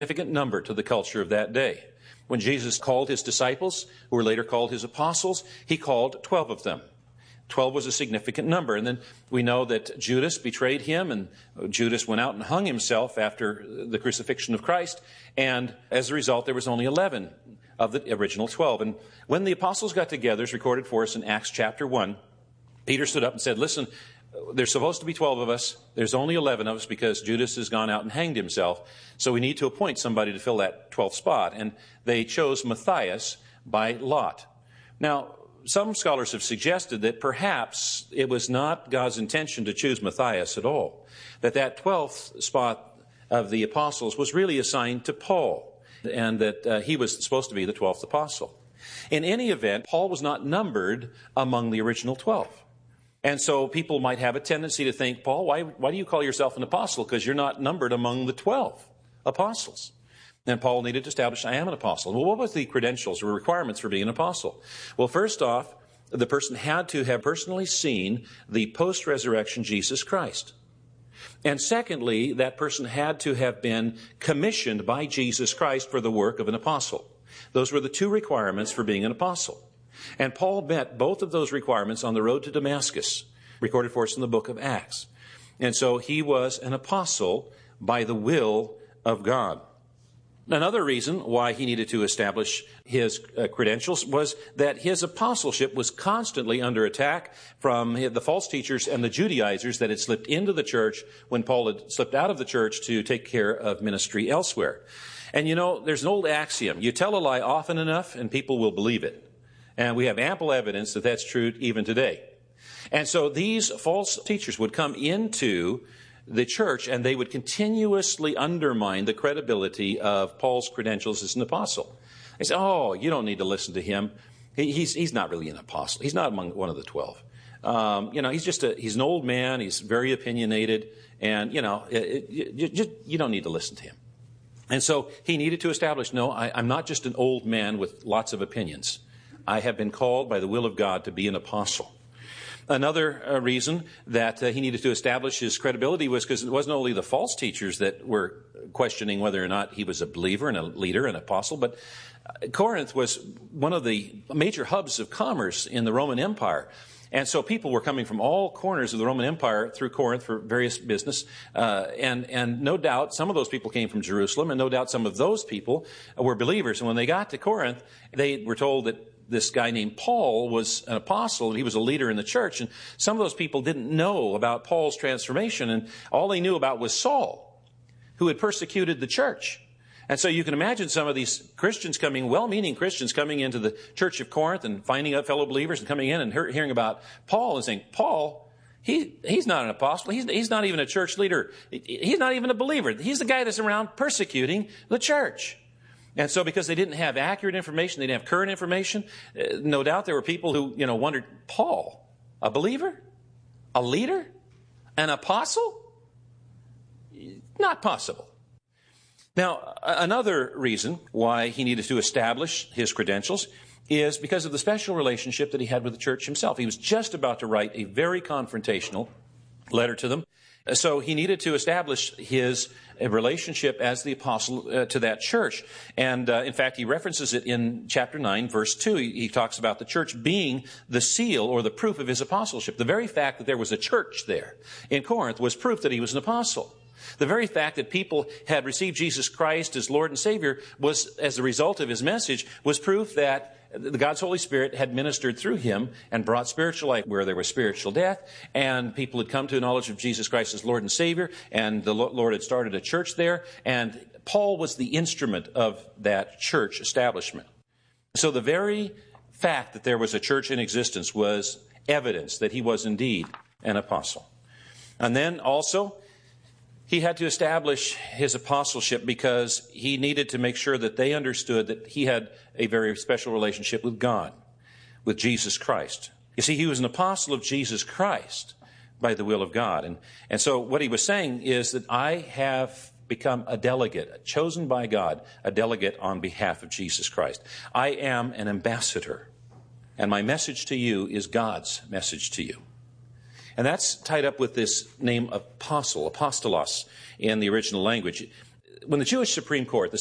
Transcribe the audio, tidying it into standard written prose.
significant number to the culture of that day. When Jesus called his disciples, who were later called his apostles, he called 12 of them. 12 was a significant number. And then we know that Judas betrayed him, and Judas went out and hung himself after the crucifixion of Christ. And as a result, there was only 11 of the original 12. And when the apostles got together, it's recorded for us in Acts chapter 1, Peter stood up and said, listen, there's supposed to be 12 of us. There's only 11 of us because Judas has gone out and hanged himself. So we need to appoint somebody to fill that 12th spot. And they chose Matthias by lot. Now, some scholars have suggested that perhaps it was not God's intention to choose Matthias at all, that 12th spot of the apostles was really assigned to Paul, and that he was supposed to be the 12th apostle. In any event, Paul was not numbered among the original 12. And so people might have a tendency to think, Paul, why do you call yourself an apostle? Because you're not numbered among the 12 apostles. And Paul needed to establish, I am an apostle. Well, what was the credentials or requirements for being an apostle? Well, first off, the person had to have personally seen the post-resurrection Jesus Christ. And secondly, that person had to have been commissioned by Jesus Christ for the work of an apostle. Those were the two requirements for being an apostle. And Paul met both of those requirements on the road to Damascus, recorded for us in the book of Acts. And so he was an apostle by the will of God. Another reason why he needed to establish his credentials was that his apostleship was constantly under attack from the false teachers and the Judaizers that had slipped into the church when Paul had slipped out of the church to take care of ministry elsewhere. And you know, there's an old axiom. You tell a lie often enough and people will believe it. And we have ample evidence that that's true even today. And so these false teachers would come into the church and they would continuously undermine the credibility of Paul's credentials as an apostle. They say, oh, you don't need to listen to him. He's not really an apostle. He's not among one of the 12. He's an old man. He's very opinionated. And, you don't need to listen to him. And so he needed to establish, no, I'm not just an old man with lots of opinions. I have been called by the will of God to be an apostle. Another reason that he needed to establish his credibility was because it wasn't only the false teachers that were questioning whether or not he was a believer and a leader and apostle, but Corinth was one of the major hubs of commerce in the Roman Empire. And so people were coming from all corners of the Roman Empire through Corinth for various business. And no doubt some of those people came from Jerusalem, and no doubt some of those people were believers. And when they got to Corinth, they were told that this guy named Paul was an apostle, and he was a leader in the church. And some of those people didn't know about Paul's transformation, and all they knew about was Saul, who had persecuted the church. And so you can imagine some of these Christians well-meaning Christians coming into the church of Corinth and finding out fellow believers and coming in and hearing about Paul and saying, Paul, he's not an apostle. He's not even a church leader. He's not even a believer. He's the guy that's around persecuting the church. And so because they didn't have accurate information, they didn't have current information, no doubt there were people who, wondered, Paul, a believer? A leader? An apostle? Not possible. Now, another reason why he needed to establish his credentials is because of the special relationship that he had with the church himself. He was just about to write a very confrontational letter to them. So he needed to establish his relationship as the apostle to that church. And in fact, he references it in chapter 9, verse 2. He talks about the church being the seal or the proof of his apostleship. The very fact that there was a church there in Corinth was proof that he was an apostle. The very fact that people had received Jesus Christ as Lord and Savior was, as a result of his message, was proof that God's Holy Spirit had ministered through him and brought spiritual life where there was spiritual death, and people had come to a knowledge of Jesus Christ as Lord and Savior, and the Lord had started a church there, and Paul was the instrument of that church establishment. So the very fact that there was a church in existence was evidence that he was indeed an apostle. And then also, he had to establish his apostleship because he needed to make sure that they understood that he had a very special relationship with God, with Jesus Christ. You see, he was an apostle of Jesus Christ by the will of God. And so what he was saying is that I have become a delegate, chosen by God, a delegate on behalf of Jesus Christ. I am an ambassador, and my message to you is God's message to you. And that's tied up with this name apostle, apostolos, in the original language. when the Jewish Supreme Court, the